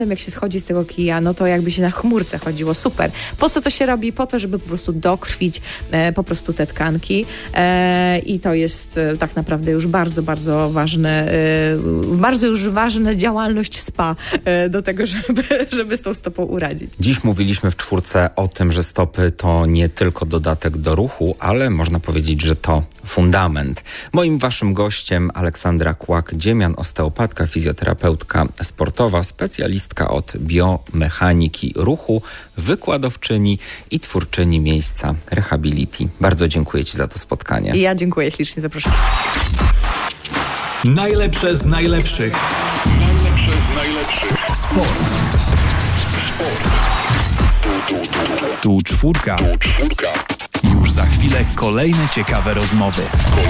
Jak się schodzi z tego kija, no to jakby się na chmurce chodziło, super. Po co to się robi? Po to, żeby po prostu dokrwić po prostu te tkanki i to jest tak naprawdę już bardzo, bardzo ważne, bardzo już ważna działalność spa do tego, żeby z tą stopą uradzić. Dziś mówiliśmy w czwórce o tym, że stopy to nie tylko dodatek do ruchu, ale można powiedzieć, że to fundament. Moim waszym gościem Aleksandra Kłak-Dziemian, osteopatka, fizjoterapeutka sportowa, specjalistka od biomechaniki ruchu, wykładowczyni i twórczyni miejsca Rehabiliti. Bardzo dziękuję ci za to spotkanie. Ja dziękuję ślicznie, zapraszam. Najlepsze z najlepszych. Sport. Tu czwórka. Już za chwilę kolejne ciekawe rozmowy.